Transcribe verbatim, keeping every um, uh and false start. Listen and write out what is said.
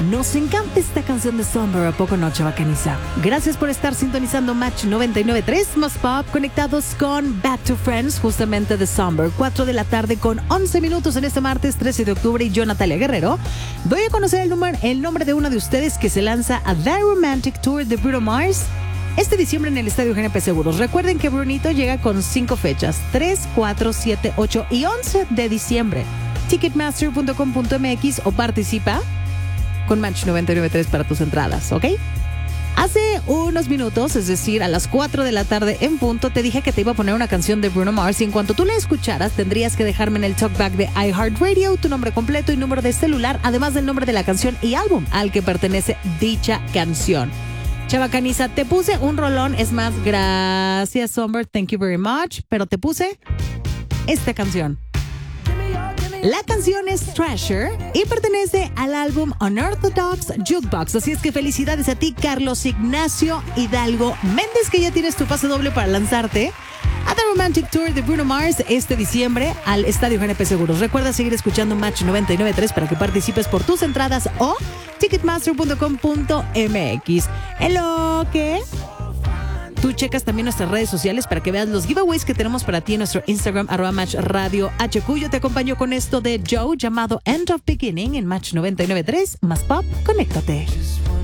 Nos encanta esta canción de Somber, ¿a poco no, chavacaniza? Gracias por estar sintonizando Match noventa y nueve punto tres más Pop, conectados con Back to Friends, justamente de Somber. cuatro de la tarde con once minutos en este martes trece de octubre, y yo, Natalia Guerrero, doy a conocer el, número, el nombre de uno de ustedes que se lanza a The Romantic Tour de Bruno Mars este diciembre en el Estadio G N P Seguros. Recuerden que Brunito llega con cinco fechas, tres, cuatro, siete, ocho y once de diciembre. Ticketmaster punto com punto m x o participa con Match noventa y nueve punto tres para tus entradas, ¿ok? Hace unos minutos, es decir, a las cuatro de la tarde en punto, te dije que te iba a poner una canción de Bruno Mars, y en cuanto tú la escucharas, tendrías que dejarme en el talkback de iHeartRadio tu nombre completo y número de celular, además del nombre de la canción y álbum al que pertenece dicha canción. Chavacaniza, te puse un rolón, es más, gracias, Somber, thank you very much, pero te puse esta canción. La canción es Treasure y pertenece al álbum Unorthodox Jukebox. Así es que felicidades a ti, Carlos Ignacio Hidalgo Méndez, que ya tienes tu pase doble para lanzarte a The Romantic Tour de Bruno Mars este diciembre al Estadio G N P Seguros. Recuerda seguir escuchando Match noventa y nueve punto tres para que participes por tus entradas o ticketmaster punto com punto m x. En lo que tú checas también nuestras redes sociales para que veas los giveaways que tenemos para ti en nuestro Instagram, arroba Match Radio H Q. Yo te acompaño con esto de Joe llamado End of Beginning en Match noventa y nueve punto tres más Pop. Conéctate.